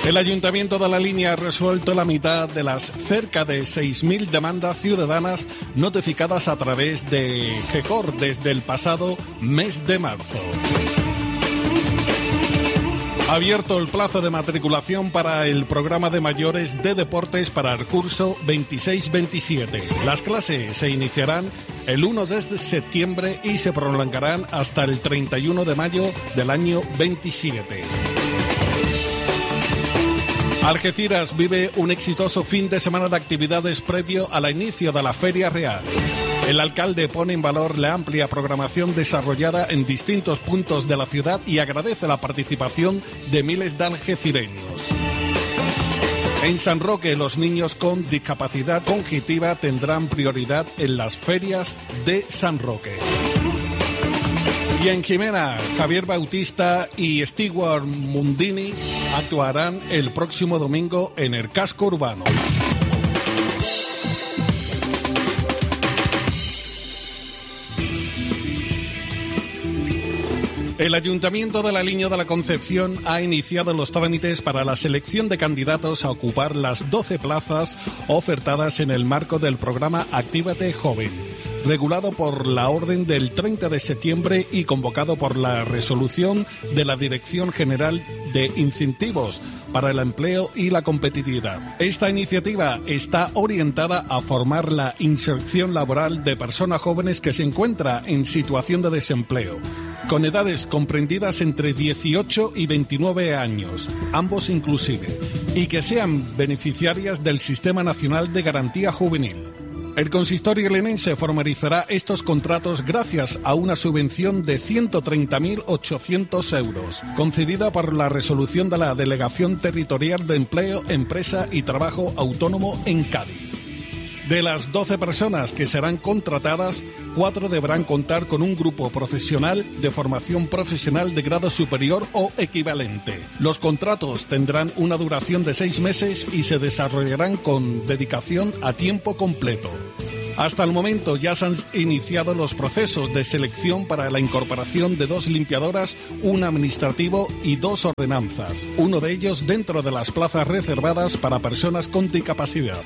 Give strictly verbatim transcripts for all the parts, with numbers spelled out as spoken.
El Ayuntamiento de La Línea ha resuelto la mitad de las cerca de seis mil demandas ciudadanas notificadas a través de GECOR desde el pasado mes de marzo. Ha abierto el plazo de matriculación para el programa de mayores de deportes para el curso veintiséis veintisiete. Las clases se iniciarán el uno de septiembre y se prolongarán hasta el treinta y uno de mayo del año veintisiete. Algeciras vive un exitoso fin de semana de actividades previo al inicio de la Feria Real. El alcalde pone en valor la amplia programación desarrollada en distintos puntos de la ciudad y agradece la participación de miles de algecireños. En San Roque, los niños con discapacidad cognitiva tendrán prioridad en las ferias de San Roque. Y en Jimena, Javier Bautista y Stewart Mundini actuarán el próximo domingo en el casco urbano. El Ayuntamiento de La Línea de la Concepción ha iniciado los trámites para la selección de candidatos a ocupar las doce plazas ofertadas en el marco del programa Actívate Joven, regulado por la orden del treinta de septiembre y convocado por la resolución de la Dirección General de Incentivos para el Empleo y la Competitividad. Esta iniciativa está orientada a formar la inserción laboral de personas jóvenes que se encuentran en situación de desempleo, con edades comprendidas entre dieciocho y veintinueve años, ambos inclusive, y que sean beneficiarias del Sistema Nacional de Garantía Juvenil. El consistorio linense formalizará estos contratos gracias a una subvención de ciento treinta mil ochocientos euros, concedida por la resolución de la Delegación Territorial de Empleo, Empresa y Trabajo Autónomo en Cádiz. De las doce personas que serán contratadas, cuatro deberán contar con un grupo profesional de formación profesional de grado superior o equivalente. Los contratos tendrán una duración de seis meses y se desarrollarán con dedicación a tiempo completo. Hasta el momento ya se han iniciado los procesos de selección para la incorporación de dos limpiadoras, un administrativo y dos ordenanzas, uno de ellos dentro de las plazas reservadas para personas con discapacidad.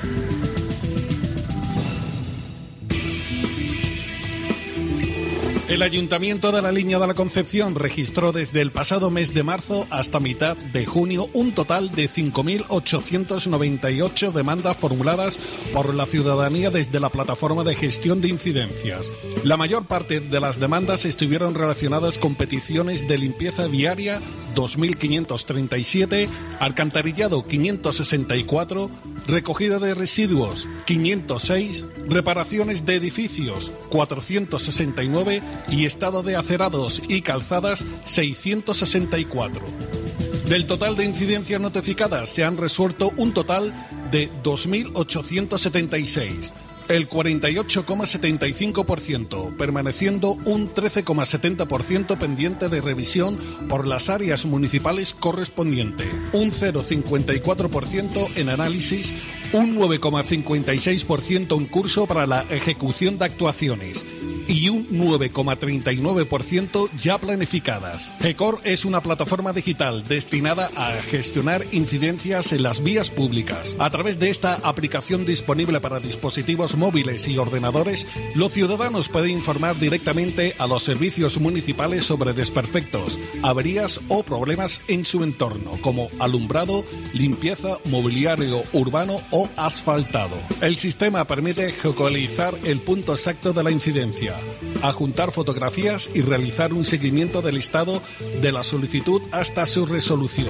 El Ayuntamiento de La Línea de la Concepción registró desde el pasado mes de marzo hasta mitad de junio un total de cinco mil ochocientas noventa y ocho demandas formuladas por la ciudadanía desde la plataforma de gestión de incidencias. La mayor parte de las demandas estuvieron relacionadas con peticiones de limpieza viaria dos mil quinientos treinta y siete, alcantarillado quinientos sesenta y cuatro, recogida de residuos quinientos seis, reparaciones de edificios cuatrocientos sesenta y nueve y estado de acerados y calzadas seiscientos sesenta y cuatro. Del total de incidencias notificadas se han resuelto un total de dos mil ochocientos setenta y seis, el cuarenta y ocho coma setenta y cinco por ciento, permaneciendo un trece coma setenta por ciento pendiente de revisión por las áreas municipales correspondientes, un cero coma cincuenta y cuatro por ciento en análisis, un nueve coma cincuenta y seis por ciento en curso para la ejecución de actuaciones y un nueve coma treinta y nueve por ciento ya planificadas. GECOR es una plataforma digital destinada a gestionar incidencias en las vías públicas. A través de esta aplicación disponible para dispositivos móviles y ordenadores, los ciudadanos pueden informar directamente a los servicios municipales sobre desperfectos, averías o problemas en su entorno, como alumbrado, limpieza, mobiliario urbano o asfaltado. El sistema permite geolocalizar el punto exacto de la incidencia, adjuntar fotografías y realizar un seguimiento del estado de la solicitud hasta su resolución.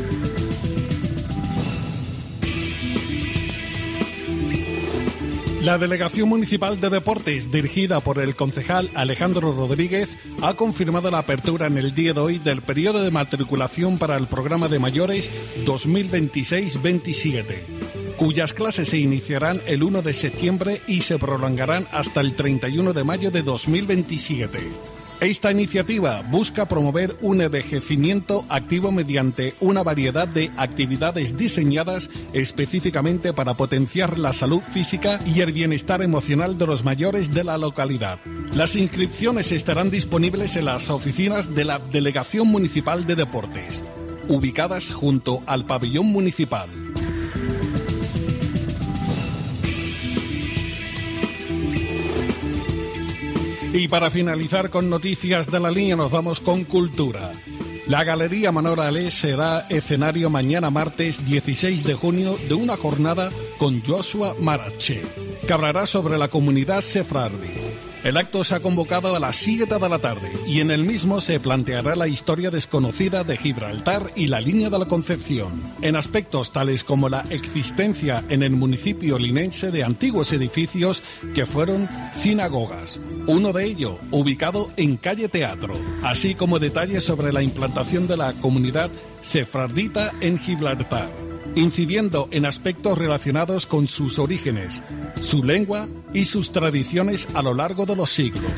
La Delegación Municipal de Deportes, dirigida por el concejal Alejandro Rodríguez, ha confirmado la apertura en el día de hoy del periodo de matriculación para el programa de mayores dos mil veintiséis veintisiete, cuyas clases se iniciarán el uno de septiembre y se prolongarán hasta el treinta y uno de mayo de dos mil veintisiete. Esta iniciativa busca promover un envejecimiento activo mediante una variedad de actividades diseñadas específicamente para potenciar la salud física y el bienestar emocional de los mayores de la localidad. Las inscripciones estarán disponibles en las oficinas de la Delegación Municipal de Deportes. ubicadas junto al pabellón municipal. Y para finalizar con noticias de la línea nos vamos con cultura. La Galería Manor Alé será escenario mañana martes dieciséis de junio de una jornada con Joshua Marache, que hablará sobre la comunidad sefardí. El acto se ha convocado a las siete de la tarde y en el mismo se planteará la historia desconocida de Gibraltar y la línea de la Concepción, en aspectos tales como la existencia en el municipio linense de antiguos edificios que fueron sinagogas, uno de ellos ubicado en calle Teatro, así como detalles sobre la implantación de la comunidad sefardita en Gibraltar, incidiendo en aspectos relacionados con sus orígenes, su lengua y sus tradiciones a lo largo de los siglos.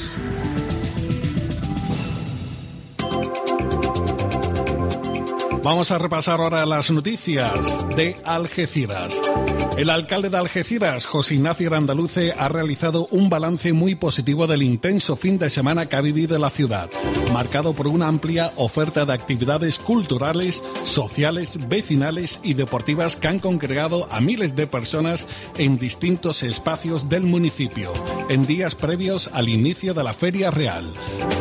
Vamos a repasar ahora las noticias de Algeciras. El alcalde de Algeciras, José Ignacio Arandaluce, ha realizado un balance muy positivo del intenso fin de semana que ha vivido la ciudad, marcado por una amplia oferta de actividades culturales, sociales, vecinales y deportivas que han congregado a miles de personas en distintos espacios del municipio, en días previos al inicio de la Feria Real.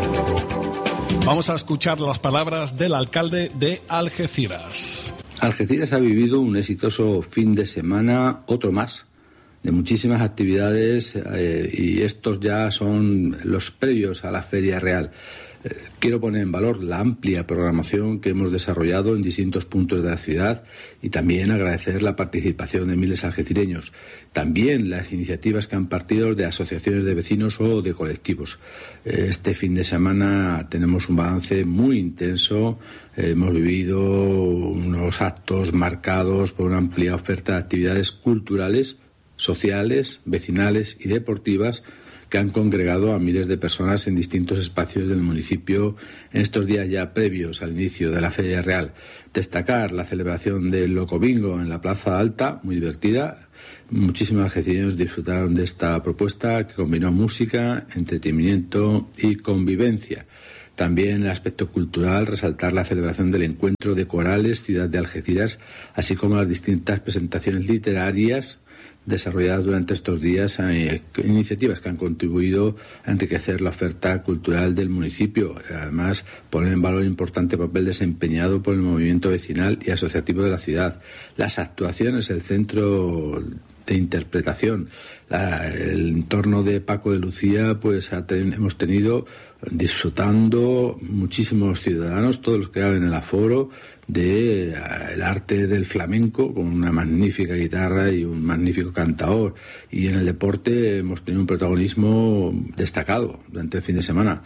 Vamos a escuchar las palabras del alcalde de Algeciras. Algeciras ha vivido un exitoso fin de semana, otro más, de muchísimas actividades eh, y estos ya son los previos a la Feria Real. Eh, quiero poner en valor la amplia programación que hemos desarrollado en distintos puntos de la ciudad y también agradecer la participación de miles de algecireños. También las iniciativas que han partido de asociaciones de vecinos o de colectivos. Eh, este fin de semana tenemos un balance muy intenso. Eh, hemos vivido unos actos marcados por una amplia oferta de actividades culturales, sociales, vecinales y deportivas que han congregado a miles de personas en distintos espacios del municipio en estos días ya previos al inicio de la Feria Real. Destacar la celebración del Loco Bingo en la Plaza Alta, muy divertida. Muchísimos algecireños disfrutaron de esta propuesta que combinó música, entretenimiento y convivencia. También el aspecto cultural, resaltar la celebración del encuentro de corales Ciudad de Algeciras, así como las distintas presentaciones literarias desarrolladas durante estos días, eh, iniciativas que han contribuido a enriquecer la oferta cultural del municipio. Además, poner en valor el importante papel desempeñado por el movimiento vecinal y asociativo de la ciudad. Las actuaciones, el centro de interpretación, la, el entorno de Paco de Lucía, pues ha ten, hemos tenido disfrutando muchísimos ciudadanos, todos los que caben en el aforo, de eh, el arte del flamenco con una magnífica guitarra y un magnífico cantador. Y en el deporte hemos tenido un protagonismo destacado durante el fin de semana.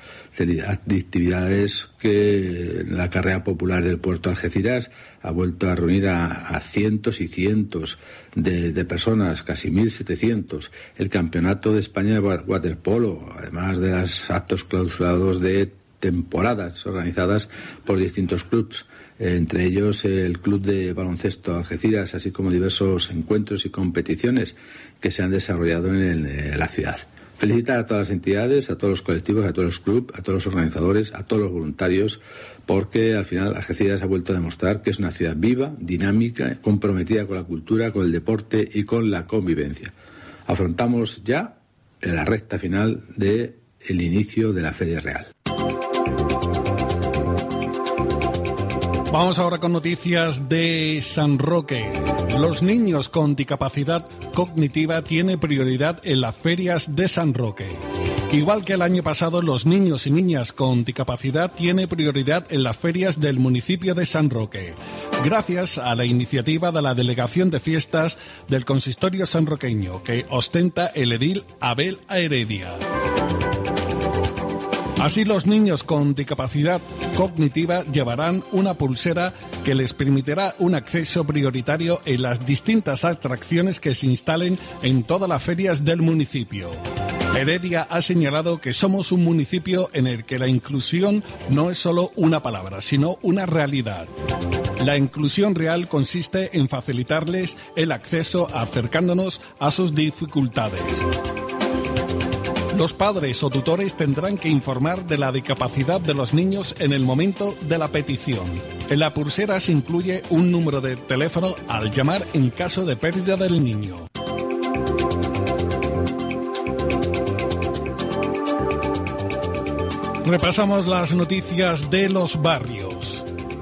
Actividades que la carrera popular del puerto de Algeciras ha vuelto a reunir a, a cientos y cientos de, de personas, casi mil setecientos. El Campeonato de España de waterpolo, además de los actos clausurados de temporadas organizadas por distintos clubes, entre ellos el Club de Baloncesto Algeciras, así como diversos encuentros y competiciones que se han desarrollado en, el, en la ciudad. Felicitar a todas las entidades, a todos los colectivos, a todos los clubes, a todos los organizadores, a todos los voluntarios, porque al final Algeciras ha vuelto a demostrar que es una ciudad viva, dinámica, comprometida con la cultura, con el deporte y con la convivencia. Afrontamos ya la recta final del inicio de la Feria Real. Vamos ahora con noticias de San Roque. Los niños con discapacidad cognitiva tienen prioridad en las ferias de San Roque. Igual que el año pasado, los niños y niñas con discapacidad tienen prioridad en las ferias del municipio de San Roque, gracias a la iniciativa de la Delegación de Fiestas del Consistorio sanroqueño, que ostenta el edil Abel Heredia. Así, los niños con discapacidad cognitiva llevarán una pulsera que les permitirá un acceso prioritario en las distintas atracciones que se instalen en todas las ferias del municipio. Heredia ha señalado que somos un municipio en el que la inclusión no es solo una palabra, sino una realidad. La inclusión real consiste en facilitarles el acceso acercándonos a sus dificultades. Los padres o tutores tendrán que informar de la discapacidad de los niños en el momento de la petición. En la pulsera se incluye un número de teléfono al llamar en caso de pérdida del niño. Repasamos las noticias de los barrios.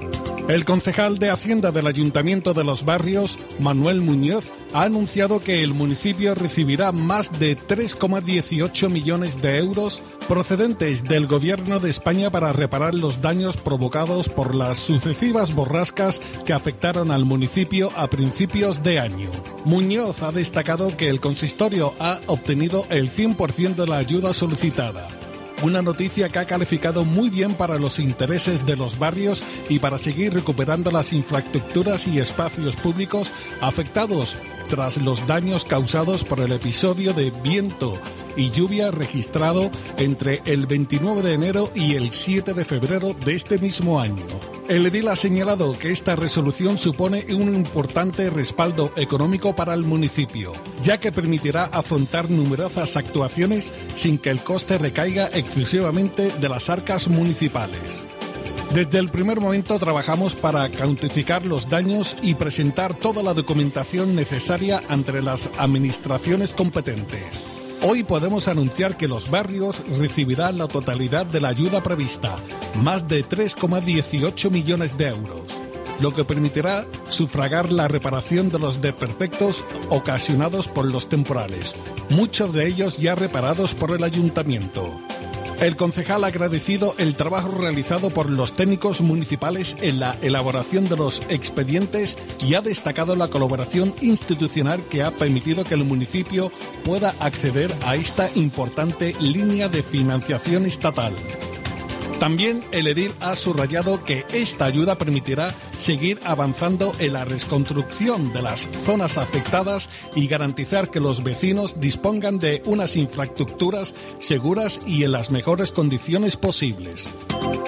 El concejal de Hacienda del Ayuntamiento de Los Barrios, Manuel Muñoz, ha anunciado que el municipio recibirá más de tres coma dieciocho millones de euros procedentes del Gobierno de España para reparar los daños provocados por las sucesivas borrascas que afectaron al municipio a principios de año. Muñoz ha destacado que el consistorio ha obtenido el cien por ciento de la ayuda solicitada. Una noticia que ha calificado muy bien para los intereses de los barrios y para seguir recuperando las infraestructuras y espacios públicos afectados tras los daños causados por el episodio de viento y lluvia registrado entre el veintinueve de enero y el siete de febrero de este mismo año. El edil ha señalado que esta resolución supone un importante respaldo económico para el municipio, ya que permitirá afrontar numerosas actuaciones sin que el coste recaiga exclusivamente de las arcas municipales. Desde el primer momento trabajamos para cuantificar los daños y presentar toda la documentación necesaria ante las administraciones competentes. Hoy podemos anunciar que los barrios recibirán la totalidad de la ayuda prevista, más de tres coma dieciocho millones de euros, lo que permitirá sufragar la reparación de los desperfectos ocasionados por los temporales, muchos de ellos ya reparados por el ayuntamiento. El concejal ha agradecido el trabajo realizado por los técnicos municipales en la elaboración de los expedientes y ha destacado la colaboración institucional que ha permitido que el municipio pueda acceder a esta importante línea de financiación estatal. También el edil ha subrayado que esta ayuda permitirá seguir avanzando en la reconstrucción de las zonas afectadas y garantizar que los vecinos dispongan de unas infraestructuras seguras y en las mejores condiciones posibles.